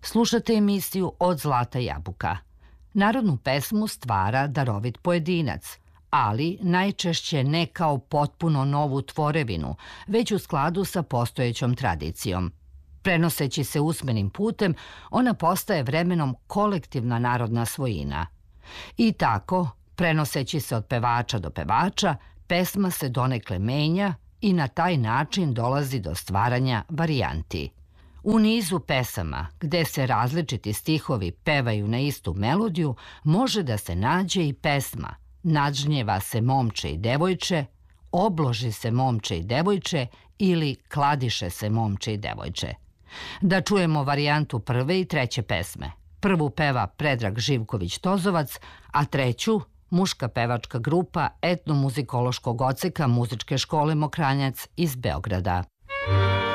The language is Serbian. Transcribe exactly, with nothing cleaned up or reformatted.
Slušate emisiju Od zlata jabuka. Narodnu pesmu stvara darovit pojedinac, ali najčešće ne kao potpuno novu tvorevinu, već u skladu sa postojećom tradicijom. Prenoseći se usmenim putem, ona postaje vremenom kolektivna narodna svojina. I tako, prenoseći se od pevača do pevača, pesma se donekle menja i na taj način dolazi do stvaranja varijanti. U nizu pesama, gde se različiti stihovi pevaju na istu melodiju, može da se nađe i pesma Nadžnjeva se momče i devojče, Obloži se momče i devojče ili Kladiše se momče i devojče. Da čujemo varijantu prve i treće pesme. Prvu peva Predrag Živković-Tozovac, a treću muška pevačka grupa etnomuzikološkog odseka Muzičke škole Mokranjac iz Beograda.